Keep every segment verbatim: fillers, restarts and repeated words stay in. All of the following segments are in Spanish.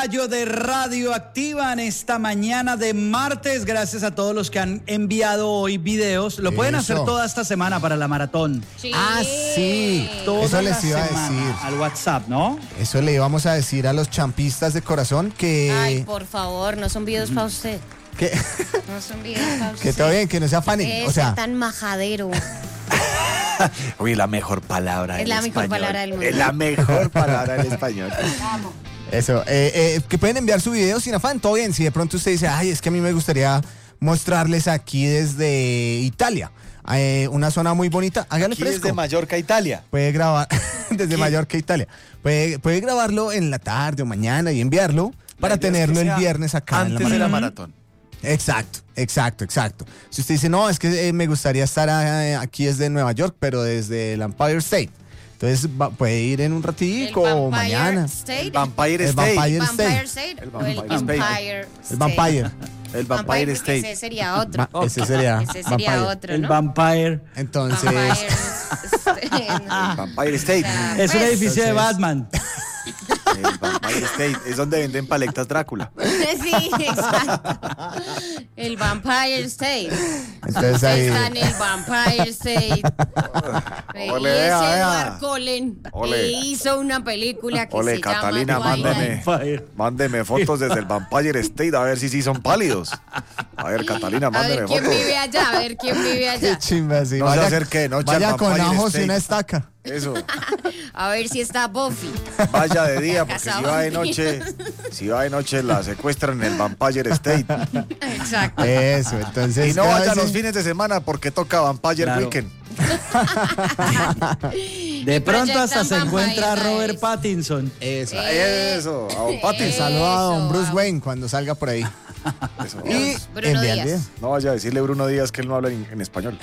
Gallo de Radioactiva en esta mañana de martes. Gracias a todos los que han enviado hoy videos. Lo pueden Eso. hacer toda esta semana para la maratón. Sí. Ah, sí. Toda Eso les la iba a semana decir. al WhatsApp, ¿no? Eso le íbamos a decir a los champistas de corazón que... Ay, por favor, no son videos para usted. que, No son videos para usted. que todo bien, que no se afanen. Ese O sea, tan majadero. Uy, la mejor palabra Es del la mejor español. palabra del mundo. Es la mejor palabra del español. Vamos. eso. Eh, eh, que pueden enviar su video sin afán, todo bien. Si de pronto usted dice, ay, es que a mí me gustaría mostrarles aquí desde Italia. Eh, una zona muy bonita. Hágale Aquí fresco. desde Mallorca, Italia. Puede grabar desde ¿Qué? Mallorca, Italia. Puede, puede grabarlo en la tarde o mañana y enviarlo para La idea es tenerlo que el sea viernes acá en la Antes de la maratón. maratón. Exacto, exacto, exacto. Si usted dice, no, es que eh, me gustaría estar eh, aquí desde Nueva York, pero desde el Empire State. Entonces va- puede ir en un ratico El o Vampire mañana. State. El Vampire El State. Vampire Vampire State. State. El o el Vampire State. Empire El Vampire. El Vampire Vampire, porque State. ese sería otro. Va- ese sería, Ese sería Vampire. otro, El ¿no? Vampire. Entonces, Vampire State. El Vampire State. Ah, Es un pues. edificio de Entonces- Batman. El Vampire State. Es donde venden paletas Drácula. Sí, exacto. El Vampire State. entonces ahí, Está en el Vampire State. Y Ole, ese vea, vea. Edward Cullen Ole. hizo una película que Ole, se Catalina, llama Twilight. mándeme. Vampire. Mándeme fotos desde el Vampire State a ver si sí son pálidos. A ver, Catalina, A mándeme ver quién fotos. vive allá, a ver quién vive qué allá. chimba, sí. No se acerque, no, vaya Chan, con Vampire ajos y State. una estaca. Eso. A ver si está Buffy. Vaya de día, porque si Casa va de vampiro. noche, si va de noche la secuestran en el Vampire State. Exacto. Eso, entonces. Y no cada vaya vez- los fines de semana porque toca Vampire Claro. Weekend. De pronto hasta proyectan se encuentra a Vampire Robert Diaries. Pattinson. Eso. Eso, a Don Pattinson. Saluda a don Eso, Bruce a- Wayne cuando salga por ahí. Eso. Y Bruno envía el Díaz. video. No vaya a decirle a Bruno Díaz que él no habla en, en español.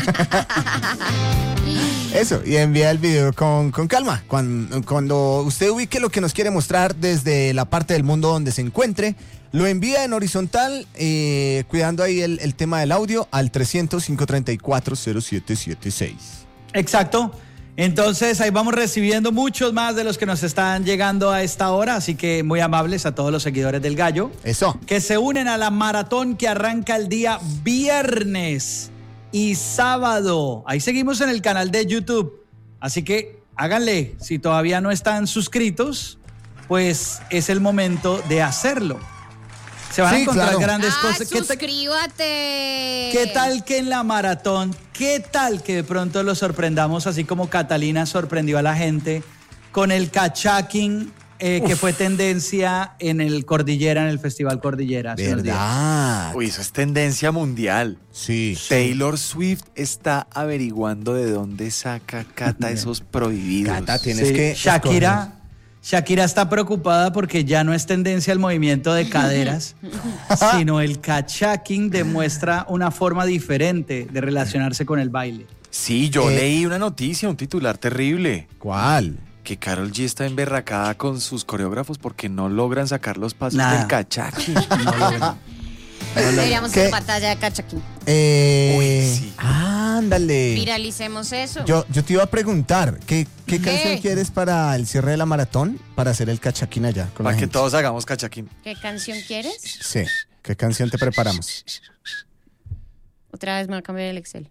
Eso, y envía el video con, con calma. Cuando, cuando usted ubique lo que nos quiere mostrar desde la parte del mundo donde se encuentre, lo envía en horizontal, eh, cuidando ahí el, el tema del audio, al trescientos, cinco treinta y cuatro, cero siete siete seis. Exacto. Entonces ahí vamos recibiendo muchos más de los que nos están llegando a esta hora, así que muy amables a todos los seguidores del Gallo Eso. que se unen a la maratón que arranca el día viernes y sábado. Ahí seguimos en el canal de YouTube, así que háganle, si todavía no están suscritos, pues es el momento de hacerlo. Se van a Sí, encontrar claro. grandes Ah, cosas. ¿Qué, ta- suscríbate. qué tal que en la maratón, qué tal que de pronto lo sorprendamos así como Catalina sorprendió a la gente con el cachaquín eh, que fue tendencia en el Cordillera, en el Festival Cordillera? hace unos días. ¿Verdad? Uy, eso es tendencia mundial. Sí. Taylor Swift está averiguando de dónde saca Cata esos prohibidos. Cata, tienes Sí, que Shakira, Shakira está preocupada porque ya no es tendencia el movimiento de caderas, sino el cachaquín demuestra una forma diferente de relacionarse con el baile. Sí, yo Eh. leí una noticia, un titular terrible. ¿Cuál? Que Karol G está emberracada con sus coreógrafos porque no logran sacar los pasos Nada. del cachaqui. Deberíamos ¿Qué? hacer batalla de cachaquín. Eh, Uy, sí. Ándale. Viralicemos eso. Yo, yo te iba a preguntar, ¿qué, qué ¿Qué? canción quieres para el cierre de la maratón? Para hacer el cachaquín allá. Con la Para que gente? todos hagamos cachaquín. ¿Qué canción quieres? Sí. ¿Qué canción te preparamos? Otra vez me voy a cambiar el Excel.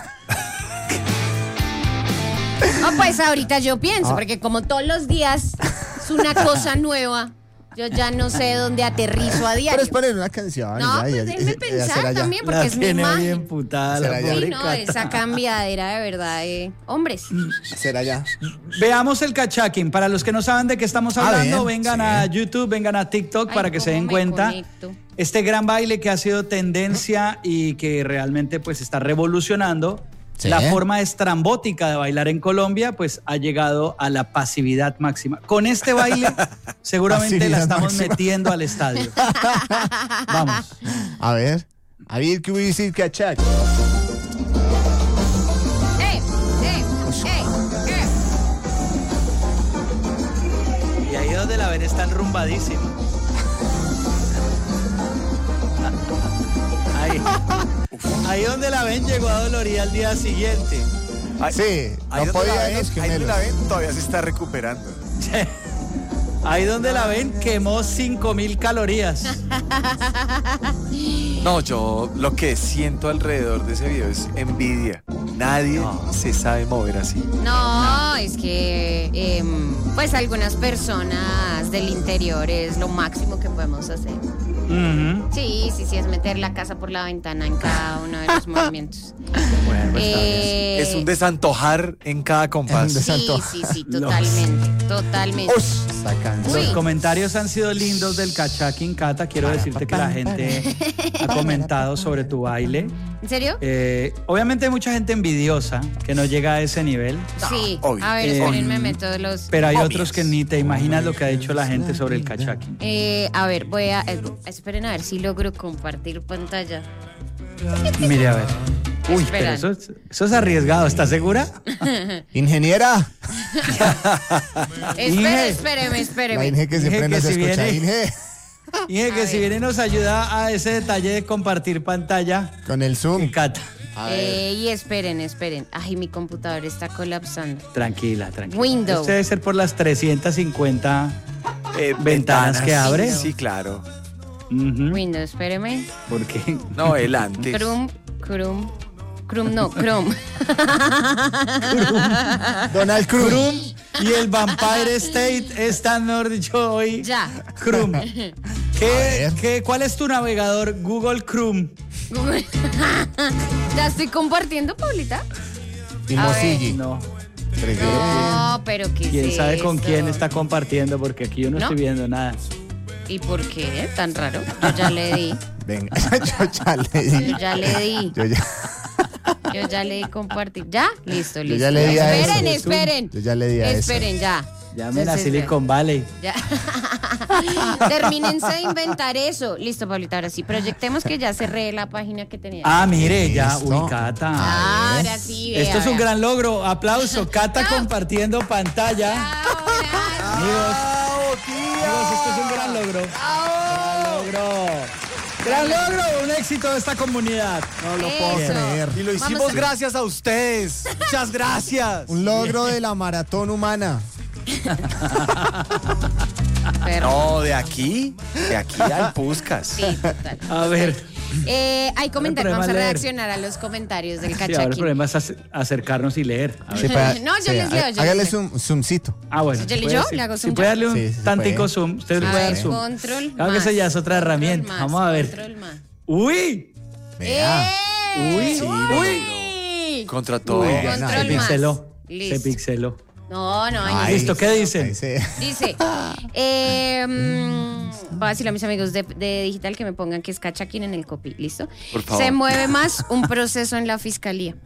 No, pues ahorita yo pienso, Ah. porque como todos los días es una cosa nueva, yo ya no sé dónde aterrizo a Pero diario. es poner una canción. No, ya, y- pues y- déjeme y hacer pensar allá. también, porque La es mi tiene imagen. bien putada Será la ya. Sí, pobre no, Cata. esa cambiadera de verdad de hombres. Hacer allá. Veamos el cachaquín. Para los que no saben de qué estamos A hablando, ver, vengan sí. a YouTube, vengan a TikTok Ay, para que se ¿cómo den me cuenta. conecto? Este gran baile que ha sido tendencia y que realmente pues está revolucionando Sí. la forma estrambótica de bailar en Colombia, pues ha llegado a la pasividad máxima. Con este baile seguramente la Pasividad estamos máxima. metiendo al estadio. Vamos. A ver. A ver, ¿qué voy a decir cachak? ¡Eh! ¡Eh! ¡Eh! ¡Eh! Y ahí donde la ven está enrumbadísima. Ahí. Ahí donde la ven llegó a Dolorida al día siguiente. Ahí- Sí, ahí no donde podía la en ven, los ahí donde gemelos. la ven todavía se está recuperando. ahí donde la ven, quemó cinco mil calorías. No, yo lo que siento alrededor de ese video es envidia. Nadie No. se sabe mover así. No, es que em, pues algunas personas del interior es lo máximo que podemos hacer. Ujú. Sí, sí, sí, es meter la casa por la ventana en cada uno de los movimientos. Bueno, pues, está bien. Eh, Es un desantojar en cada compás. Es un sí, desantojo. sí, sí, totalmente, totalmente. Ush, esa canción. Uy. Los comentarios han sido lindos del Cachaquín, Cata. Quiero decirte que la gente ha comentado sobre tu baile. ¿En serio? Eh, obviamente hay mucha gente envidiosa que no llega a ese nivel, Sí. obvio. A ver, Eh, espérenme, meto los... pero hay Obvias. otros que ni te imaginas lo que ha dicho la gente sobre el Cachaquín. Eh, a ver, voy a... eh, esperen a ver si logro compartir pantalla. Mire, a ver. Uy, pero Esperan. eso, es- eso es arriesgado. ¿Estás segura? Ingeniera. Espere, Inge. espéreme, La espéreme. Inge que Inge siempre que nos si escucha. viene- Inge, Inge, que A si ver. viene nos ayuda a ese detalle de compartir pantalla con el Zoom. Cata. A ver. Eh, y esperen, esperen. Ay, mi computador está colapsando. Tranquila, tranquila. Windows. Esto debe ser por las trescientas cincuenta Eh, ventanas que abre. Sí, claro. Ujú. Windows, espéreme. Porque No, el antes. Chrome, Chrome, Chrome no, Chrome. Donald Cruz. Chrome y el Vampire State están, mejor dicho, hoy. Ya. Chrome. A ¿Qué, ver. qué, ¿Cuál es tu navegador? Google Chrome. ¿Ya estoy compartiendo, Paulita? Y A ver. Mosigi. No. Fregué. No, pero ¿qué ¿Quién es sabe con esto? quién está compartiendo? Porque aquí yo no, ¿No? estoy viendo nada. ¿Y por qué? Tan raro. Yo ya le di. Venga, yo ya le di. Yo ya le di. Yo ya, Yo ya le di compartir. ¿Ya? Listo, Yo listo. ya le di a esperen, eso. esperen. yo ya le di a eso. Esperen, ya. Llamen a Entonces, Silicon Valley. Ya. Termínense de inventar eso. Listo, Paulita, ahora sí. Proyectemos que ya cerré la página que tenía. Ah, mire, ya. Listo. Uy, Cata. Ah, ahora sí. vea, Esto es un vea. gran logro. Aplauso. Cata compartiendo pantalla. Ahora Amigos, amigos, esto es un gran logro. Gran logro. Gran logro, un éxito de esta comunidad. No lo puedo Eso. creer. Y lo Vamos hicimos a- gracias a ustedes. Muchas gracias. Un logro de la maratón humana. Pero, No, de aquí, de aquí al Puscas. sí, total. A ver. Eh, hay comentarios, problema vamos a leer. reaccionar a los comentarios del Sí, ahora el cachaquín. problema es ac- acercarnos y leer. A ver. Sí, para- No, yo les leo, yo les Hágale leo. un zoomcito. Ah, bueno. ¿Yo le- puede- yo? sí. ¿Le hago Si zoom puede ya? darle un Sí, sí se tantico puede. zoom. Usted le A puede dar ver, zoom. control Claro que más, esa ya es otra control herramienta. más, Vamos a ver. control más. Uy. Vea. ¡Eh! Uy, ¡Uy! Contra todo. Uy, Bien, Control se ahí. más. pixeló. Listo. Se pixeló. No, no, Ay, ahí Listo, ¿qué dice? ahí se- dice. Eh, mm, voy a decirle a mis amigos de, de digital que me pongan que es cachaquín en el copy. ¿Listo? Por favor. Se mueve más un proceso en la fiscalía.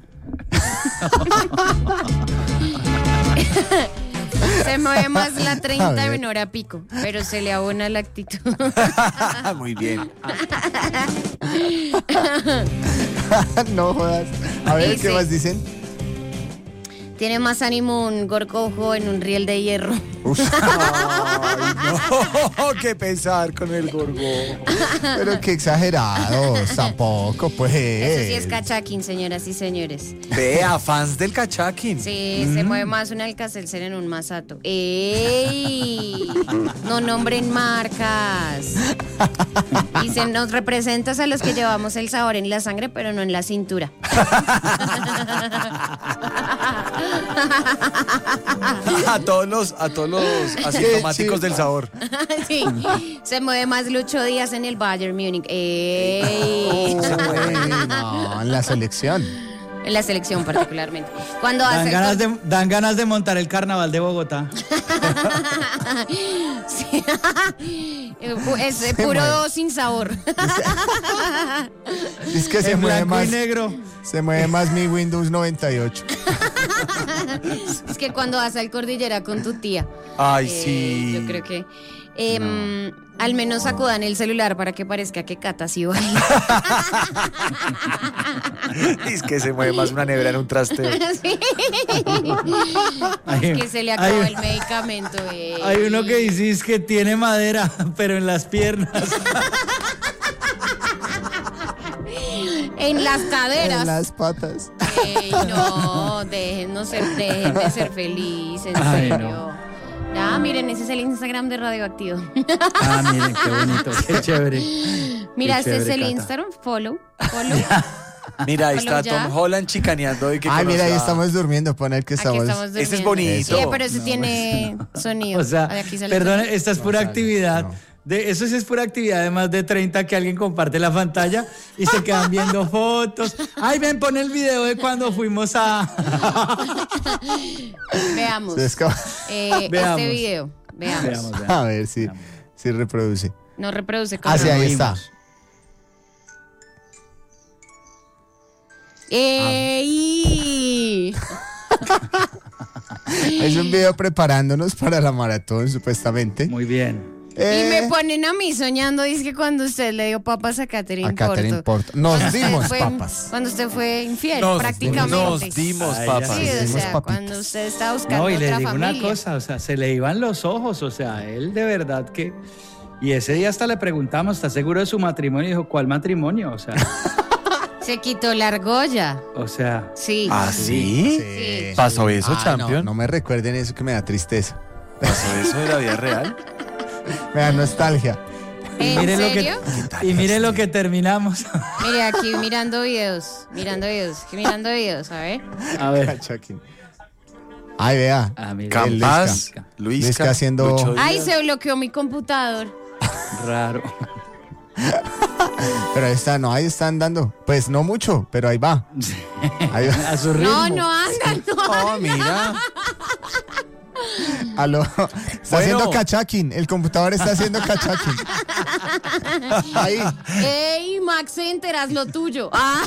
Se mueve más la A treinta ver. en hora pico, pero se le abona la actitud. Muy bien. No jodas. A ver, Dice. ¿qué más dicen? Tiene más ánimo un gorgojo en un riel de hierro. Uf, No, qué pensar con el gorgo. pero qué exagerados. Tampoco, pues. Eso sí es cachaquín, señoras y señores. Vea, fans del cachaquín. Sí, se mueve más un Alcacelser en un Masato. ¡Ey! No nombren marcas. Dicen, nos representas a los que llevamos el sabor en la sangre, pero no en la cintura. A todos los, a todos los asintomáticos del sabor. Sí, se mueve más Lucho Díaz en el Bayern Múnich. ¡Ey! Se mueve, no, en la selección. En la selección particularmente. Cuando Dan hace ganas, de, dan ganas de montar el carnaval de Bogotá. Sí. Es eh, Se puro mueve. sin sabor. Es que se En mueve blanco y más. negro. Se mueve más mi Windows noventa y ocho. Es que cuando vas al Cordillera con tu tía. Ay, eh, sí. Yo creo que eh, mm, al menos sacudan el celular para que parezca que Cata sí baila. Es que se mueve más una nevera en un trasteo. Sí. Hay- Es que se le acabó hay- el medicamento. eh. Hay uno que dice es que tiene madera, pero en las piernas. En las caderas. En las patas. Ey, no, dejen, no ser, dejen de ser felices, en Ay, serio. no. Ah, miren, ese es el Instagram de Radioactivo. Ah, miren, qué bonito, qué chévere. Mira, Qué este chévere, es el Cata. Instagram, follow, follow. Mira, ahí Hola, está ya. Tom Holland chicaneando y que Ay, mira, ahí conoció a- estamos durmiendo. Poner que Aquí estamos. estamos durmiendo. Ese es bonito. Sí, pero ese tiene sonido. O sea, Ay, aquí sale perdón, sonido. esta es pura sale, actividad. no. De, eso sí es pura actividad de más de treinta que alguien comparte la pantalla y se quedan viendo fotos. Ay, ven, pon el video de cuando fuimos a... Veamos. Es como- Eh, Veamos. Este video. Veamos. Veamos, veamos. A ver si, si reproduce. No reproduce como Ah, sí, no. ahí está. Vimos. ¡Ey! Es un video preparándonos para la maratón, supuestamente. Muy bien. Y Eh, me ponen a mí soñando, dice que cuando usted le dio papas a Catherine a Catherine Porto. Porto. Nos Cuando usted dimos fue- papas. Cuando usted fue infiel, Nos, prácticamente. nos dimos Ay, papas. Sí, o dimos sea, papitas. cuando usted estaba buscando No, y le otra digo familia. una cosa, o sea, se le iban los ojos, o sea, él de verdad que... Y ese día hasta le preguntamos, ¿está seguro de su matrimonio? Y dijo, ¿cuál matrimonio? O sea, Se quitó la argolla. o sea, Sí. ¿Ah, sí? Sí. ¿Pasó eso, Ay, champion? No, no me recuerden eso que me da tristeza. ¿Pasó eso de la vida real? Me da nostalgia. ¿En mire lo serio? que, y mire lo que terminamos. Mire, aquí mirando videos, mirando videos, aquí mirando videos, a ver. A ver. Chucky. Ay, vea. Ah, mire, Campas, Luisca. Luisca, Luisca haciendo- Lucho Ay, Díaz. se bloqueó mi computador. raro. Pero ahí está, no, ahí están dando. Pues no mucho, pero ahí va. Ahí va. A su ritmo. No, no anda, no. Oh, mira. Aló. Está Bueno. haciendo cachaquín. El computador está haciendo cachaquín. Ahí. Ey, Max Center, haz lo tuyo. Ah.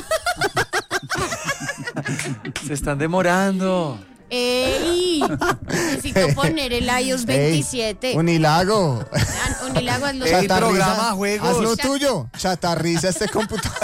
Se están demorando. Ey, necesito poner el iOS veintisiete. Ey, Unilago. Ah, Unilago, haz lo Ey, tuyo. Chatarriza, programa juegos. Haz lo Chat- tuyo. Chatarriza este computador.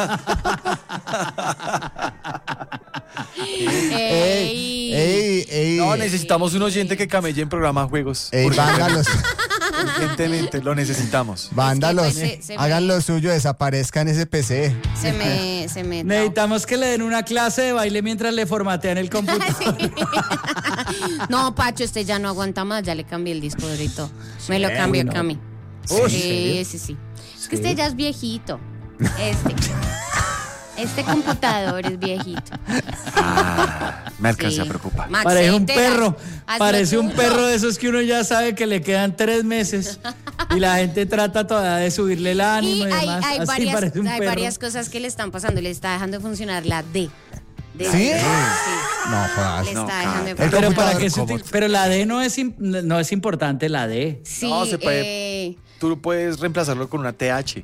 Ey. Ey, ey. No, necesitamos un oyente que camelle en programa juegos. Ey, vándalos. Urgentemente, lo necesitamos. Vándalos. Es que, pues, se- se Hagan me- lo suyo, desaparezcan ese P C. Se me, se me. Necesitamos que le den una clase de baile mientras le formatean el computador. No, Pacho, este ya no aguanta más, ya le cambié el disco duro y todo. Me lo cambió no. Cami. Uy, Sí, sí, sí. Es que este ya es viejito. Este. Este computador es viejito. Me alcancé Sí. a preocupar. Max Parece un Center, perro. haz- haz lo Parece un tuyo. perro de esos que uno ya sabe que le quedan tres meses y la gente trata todavía de subirle el ánimo Y y, hay, demás. hay Así varias, parece un hay perro. varias cosas que le están pasando. Le está dejando de funcionar la D. De- ¿Sí? Sí. No jodas. Le No, está cara. dejando de El Pero funcionar. para computador, que se ¿cómo? util- pero la D no es im- no es importante la D. Sí, No, se puede- eh, Tú puedes reemplazarlo con una T H.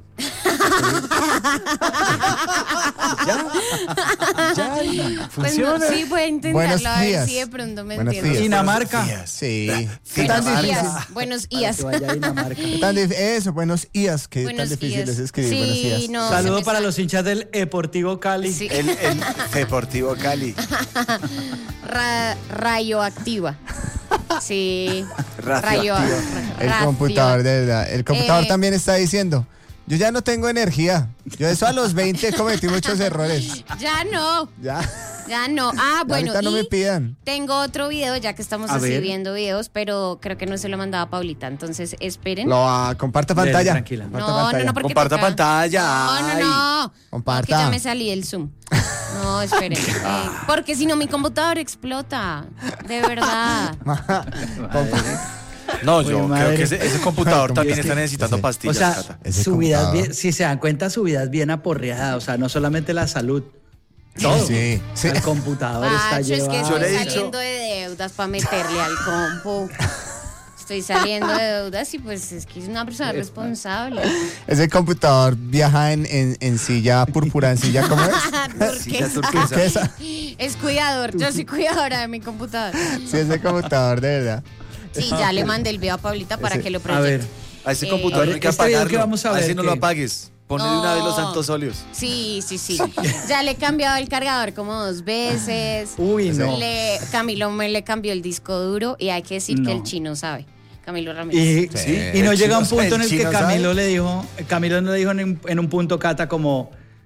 ya. Ya. pues Funciona. no, sí, voy a intentarlo Buenos a ver días. si de pronto me Buenos entiendo. días. Dinamarca. Sí. ¿Qué Buenos tan difícil? días. Buenos Para días. que vaya a Dinamarca. ¿Qué tan dif- Eso, buenos días. Qué tan Buenos difícil días. es escribir Sí, buenos días. no. Saludo se me para sale. los hinchas del Deportivo Cali. Sí. El, el Deportivo Cali. Ra- radioactiva. Sí. Radioactiva. ra- El radio- computador, de verdad. El computador Eh. también está diciendo, yo ya no tengo energía. Yo eso a los veinte cometí muchos errores. Ya no, Ya. ya no. Ah, bueno. Ahorita no me y pidan. tengo otro video, ya que estamos A así ver. viendo videos, pero creo que no se lo mandaba a Paulita. Entonces, esperen. Lo ah, comparta Dele, pantalla. tranquila. Comparta No, no, pantalla. no, porque Comparta toca- pantalla. No, no, Ay. no. Comparta. Que ya me salí del Zoom. No, esperen. Eh, porque si no, mi computador explota. De verdad. No, Uy, yo madre. creo que ese, ese computador también Es que- está necesitando ese- O pastillas, sea, Cata. Ese su vida es computador. bien, si se dan cuenta, su vida es bien aporreada. O sea, no solamente la salud. Todo. Sí, sí. El computador está Pacho, es que llevado. Yo estoy le he dicho- saliendo de deudas para meterle al compu. Estoy saliendo de deudas y pues es que es una persona responsable. Ese computador viaja en, en, en silla púrpura, en silla, ¿cómo es? Turquesa. turquesa. Turquesa. Es cuidador, yo soy cuidadora de mi computador. Sí, ese computador, de verdad. Sí, ya le mandé el video a Paulita para Ese- que lo A proyecte. ver, A ese Eh, computador a ver, no hay que este video apagarlo. que vamos a ver, ese no lo ¿qué? apagues. Ponle de una vez los No. santos óleos. Sí, sí, sí. Ya le he cambiado el cargador como dos veces. uy, no. Le, Camilo me le cambió el disco duro y hay que decir No. que el chino sabe. Camilo Ramírez. Y, Sí. y no El llega un chino- punto en el el que chino Camilo sabe. le dijo, Camilo le dijo en, un- en un punto, Cata, como,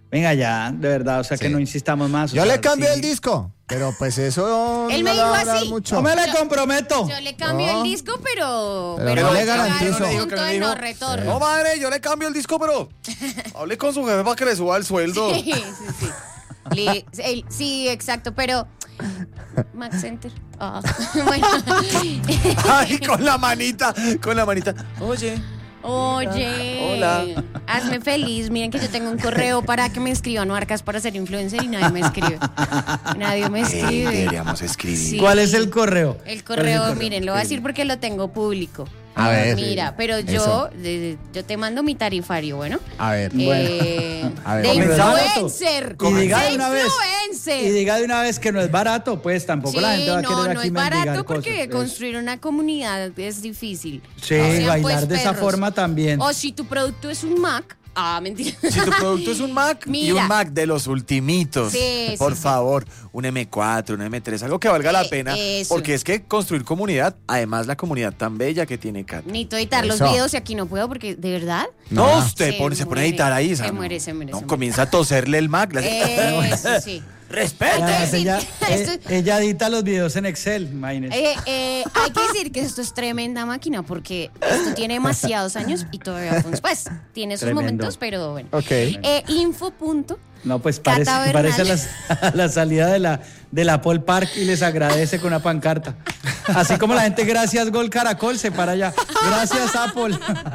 Venga ya, de verdad, o sea Sí. que no insistamos más. o Yo sea, le cambié sí. el disco, pero pues eso Él no me le va a dijo dar así. mucho. No me le comprometo. Yo le cambio No. el disco, pero... Pero no le garantizo. un Dijo punto que me de dijo, no retorno. No, madre, yo le cambio el disco, pero hable con su jefe para que le suba el sueldo. Sí, sí, sí. Le- el- sí, exacto, pero... Max Center. Ah, bueno. Ay, con la manita, con la manita. Oye, Oye. Hola. Hazme feliz. Miren que yo tengo un correo para que me escriban marcas para ser influencer y nadie me escribe. Nadie me Ey, escribe. deberíamos escribir. Sí. ¿Cuál es el correo? El ¿Cuál es correo, miren, lo voy a decir porque lo tengo público. A ver. Mira, pero yo, Eso. de- yo te mando mi tarifario, bueno. A ver. Eh, A ver. de Comenzamos. influencer. Y diga de de una vez. influencer. Y diga de una vez que no es barato, pues tampoco Sí, la gente va a no, querer no aquí es mendigar barato cosas. porque Es- construir una comunidad es difícil. Sí, No sean, bailar pues, de esa perros. forma también. O si tu producto es un Mac. Ah, mentira. Si tu producto es un Mac y Mira. un Mac de los ultimitos, Sí, por sí, sí. favor, un eme cuatro, un eme tres, algo que valga la Eh, pena, eso. porque es que construir comunidad, además la comunidad tan bella que tiene Cat. Necesito editar los Eso. videos y aquí no puedo porque, ¿de verdad? No, No. usted Se pone, se pone a muere, editar ahí. se esa- muere, se muere, No, se muere. comienza a toserle el Mac. le hace- Eso sí. ¡Respete! Además, decir ella, que eh, esto- ella edita los videos en Excel, imagínese. Eh, eh, hay que decir que esto es tremenda máquina porque esto tiene demasiados años y todavía funciona. Pues tiene sus Tremendo. momentos, pero bueno. Ok. Eh, info. punto. No, pues parece, Cata parece Bernal. la, la salida de la, de la Paul Park y les agradece con una pancarta. Así como la gente, gracias Gol Caracol, se para allá. Gracias Apple.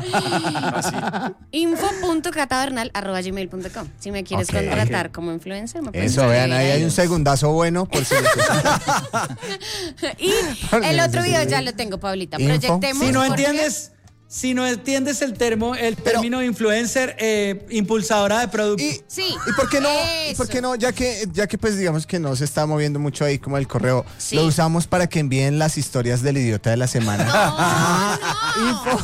info punto catabernal arroba gmail punto com. Si me quieres Ok. contratar como influencer, me puedes Eso, vean, ahí escribir hay un segundazo bueno por si Y el otro video ya lo tengo, Pablita. Info. Proyectemos. Si no porque- entiendes, si no entiendes el termo, el término influencer, eh, impulsadora de producto. Y, Sí. ¿Y por qué no? ¿Y por Eso. qué no? Ya que, ya que pues digamos que no se está moviendo mucho ahí como el correo, Sí. lo usamos para que envíen las historias del idiota de la semana. No, no.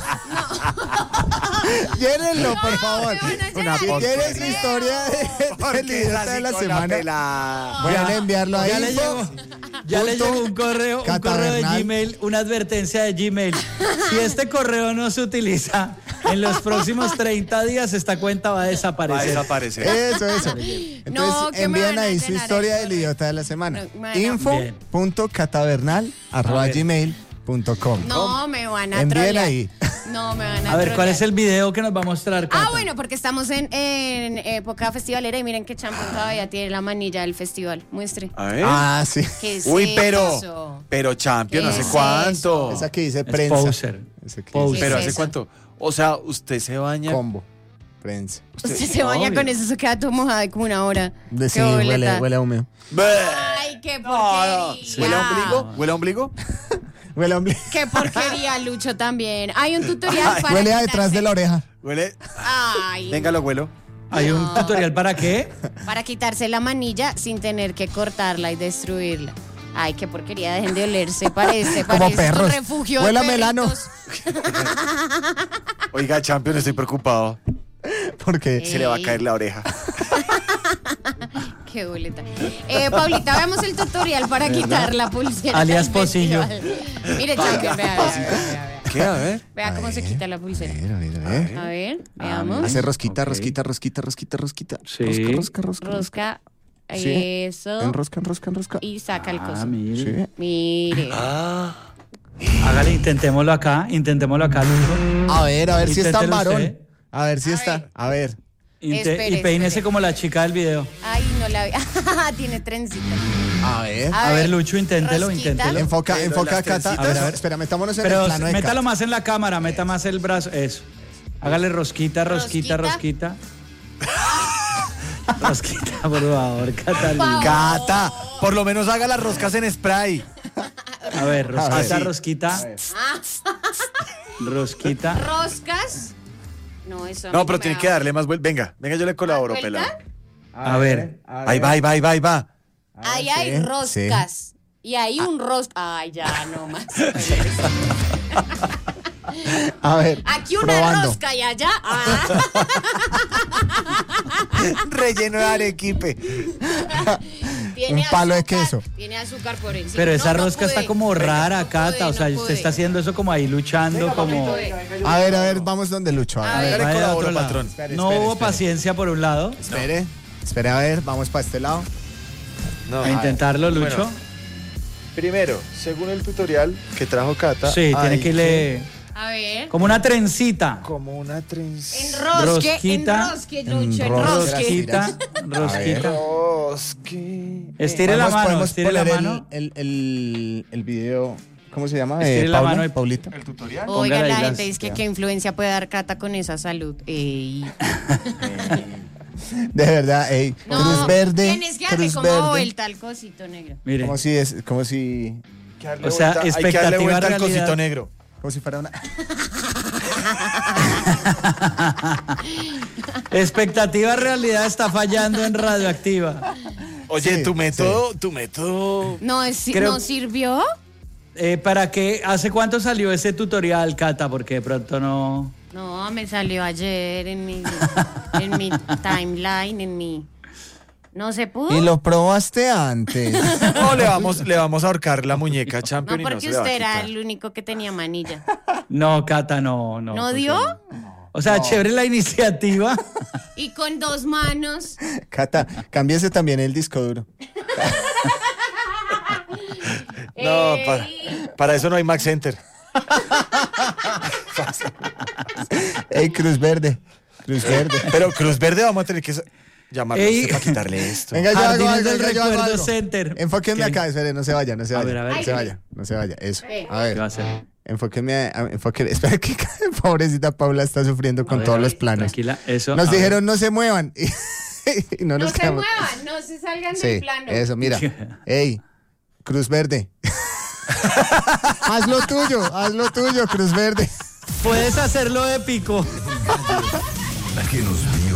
Llénenlo, por favor. me van a Una llenar si el quieres correo. historia de- del idiota de la semana, voy a enviarlo a Ya le info. llegó, ya le punto llegó un correo, un Cata correo de Bernal. Gmail, una advertencia de Gmail. Si este correo no se utiliza en los próximos treinta días, esta cuenta va a Va a desaparecer. desaparecer. Eso, eso. Entonces No, que me envían van a ahí su llenar historia el del correo. idiota de la semana. No, me van a- info punto catabernal arroba A ver. gmail punto com. No, me van a Envíen trollear. ahí. No, me van a A ver, ¿cuál trollear. es el video que nos va a mostrar, Cata? Ah, bueno, porque estamos en, en época festivalera y miren que Champion todavía tiene la manilla del festival. Muestre. A ver. Ah, sí. ¿Qué es Uy, pero, eso? pero Champion, ¿Qué ¿hace es cuánto? Esa que dice Es prensa. poser. Esa que Poser. dice Pero ¿Qué es ¿hace eso? cuánto? O sea, usted se baña. combo. Prensa. Usted se baña Obvio. con eso, se queda todo mojado como una hora. De, sí, Qué boleta. huele, huele a húmedo. Bé. Ay, qué No, no. porquería. ¿Huele a ombligo? ¿Huele a ombligo? Huele a ombligo. Qué porquería, Lucho, también. Hay un tutorial Ay, para Huele a quitarse- detrás de la oreja. ¿Huele? Ay, Venga, lo huelo. ¿Hay un No. tutorial para qué? para quitarse la manilla sin tener que cortarla y destruirla. Ay, qué porquería, dejen de olerse, parece, Como parece perros. un refugio de Huele a melano. perritos. Oiga, Champion, estoy preocupado. Porque Se le va a Ey. caer la oreja. Qué boleta. Eh, Paulita, veamos el tutorial para quitar la pulsera. Alias del Pocillo. festival. Mire, Champion, vea, vea, vea, vea, ¿Qué? A ver. vea. Vea cómo se quita la pulsera. Mira, mira, eh. A ver, Ah, veamos. Hace rosquita, Ok. rosquita, rosquita, rosquita, rosquita. Sí. Rosca, rosca, rosca. Rosca, Sí. eso. Enrosca, enrosca, enrosca. Y saca el Ah, coso. mire. Sí. Mire. Ah. Hágale, intentémoslo acá, intentémoslo acá, Lucho. A ver, a ver si está Inténtelo varón. usted. A ver si A está. ver. A ver. Inte- Espere, y peínese espere. como la chica del video. Ay, no la vi. Tiene trencita. A ver. A ver, Lucho, inténtelo, rosquita. inténtelo. Enfoca, Eh, lo de enfoca las a Cata. trencitas. A ver, a ver. Espera, metámonos en Pero el plano de métalo Cata. más en la cámara, meta más el brazo. Eso. Hágale rosquita, rosquita, Rosquita. rosquita. Rosquita, por favor, Catalina. favor. Cata, por lo menos haga las roscas en spray. A ver, rosquita, Así. rosquita. Rosquita. Roscas. No, eso. a No, mí pero me tiene da- que darle más vuelta. Venga, venga, yo le colaboro, ¿Vuelta? pelado. A ver. Ahí va, ahí va, ahí va, ahí va. Ahí hay sí, roscas. Y hay un rosca. Ay, ya, no más. A ver. Aquí una probando. rosca y allá. Ah. Relleno de arequipe. Tiene Un palo de azúcar, queso. Tiene azúcar por encima. Pero esa No, no rosca está pude. como rara, No Cata. pude, O sea, no usted pude. está haciendo eso como ahí luchando, como. A ver, a ver, vamos donde Lucho. A A ver. ver. le vaya de colaboro, otro lado. patrón. Espere, No espere, hubo espere. paciencia por un lado. Espere. Espera a ver, vamos para este lado. No, A intentarlo, Lucho. Bueno, primero, según el tutorial que trajo Cata, Sí, tiene hay que irle A ver. como una trencita. como una trenza. Enrosque, Rosquita. enrosque, Lucho, Enrosque. enrosque. Rosquita, rosquita. Rosque. Estire la Podemos- mano, podemos estire la poner el- mano. El, el, el video, ¿cómo se llama? Estire Eh, la Paula, mano y- Paulita. El tutorial. Oiga, Póngale la ahí gente las- dice que ya. qué influencia puede dar Cata con esa salud. Ey. De verdad, ey. No, Cruz Verde. tienes que darle Cruz como Verde. vuelta al cosito negro. Mire, Como si es, como si, Hay que darle O sea, vuelta- hay que darle expectativa, vuelta al realidad. cosito negro. como si fuera una. expectativa realidad está fallando en Radioactiva. Oye, Sí, tu método, tu método. No, es, Creo- ¿no sirvió? Eh, ¿Para qué? ¿Hace cuánto salió ese tutorial, Cata? Porque de pronto no... No, me salió ayer en mi, en mi timeline, en mi... ¿No se pudo? Y lo probaste antes. No, le vamos, le vamos a ahorcar la muñeca a No, Champion y no porque se le va a usted era quitar. el único que tenía manilla. No, Cata, no. ¿No, ¿No pues, dio? O sea, chévere la iniciativa. Y con dos manos. Cata, cámbiese también el disco duro. No, Ey. para, para eso no hay Mac Center. Ey, Cruz Verde. Cruz Verde. Pero Cruz Verde vamos a tener que llamarlo Ey. para quitarle esto. Venga, yo hago Jardines algo, del venga, yo hago Recuerdo algo. Center. Enfóquenme ¿Qué? acá, espere, no se vaya, no se A vaya. ver, a ver. No se vaya, no se vaya. Eso. Ve. A ¿Qué va a ver, hacer? enfóquenme, a- enfóquenme. Espera que pobrecita Paula está sufriendo A con ver, todos a los ver, planos. Tranquila, eso. Nos a ver. dijeron no se muevan. Y no No nos se quedamos. muevan, no se salgan Sí, del plano. eso, mira. Ey, Cruz Verde. Haz lo tuyo, haz lo tuyo, Cruz Verde. Puedes hacerlo épico. La que nos viene.